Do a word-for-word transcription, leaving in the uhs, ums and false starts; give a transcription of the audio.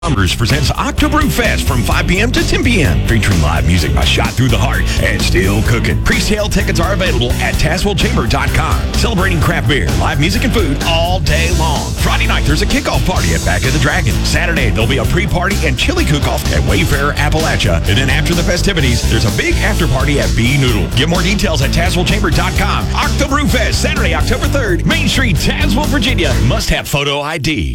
Numbers presents Oktoberfest from five p.m. to ten p.m. featuring live music by Shot Through the Heart and Still Cooking. Pre-sale tickets are available at Tazewell Chamber dot com. Celebrating craft beer, live music, and food all day long. Friday night, there's a kickoff party at Back of the Dragon. Saturday, there'll be a pre-party and chili cook-off at Wayfarer, Appalachia. And then after the festivities, there's a big after-party at B Noodle. Get more details at Tazewell Chamber dot com. Oktoberfest, Saturday, October third, Main Street, Tazewell, Virginia. Must have photo I D.